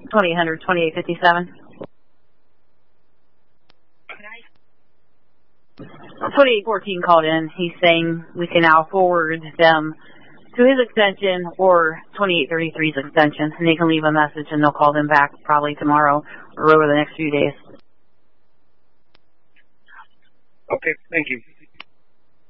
2800, 2857. 2814 called in. He's saying we can now forward them to his extension or 2833's extension, and they can leave a message and they'll call them back probably tomorrow or over the next few days. Okay, thank you.